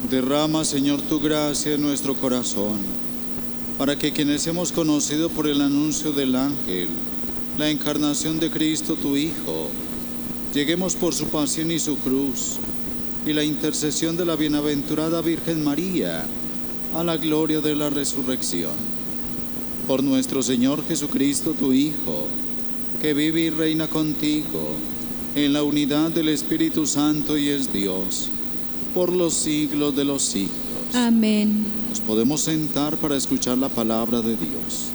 Derrama, Señor, tu gracia en nuestro corazón, para que quienes hemos conocido por el anuncio del ángel la encarnación de Cristo, tu Hijo, lleguemos por su pasión y su cruz, y la intercesión de la bienaventurada Virgen María, a la gloria de la resurrección. Por nuestro Señor Jesucristo, tu Hijo, que vive y reina contigo, en la unidad del Espíritu Santo y es Dios, por los siglos de los siglos. Amén. Nos podemos sentar para escuchar la palabra de Dios.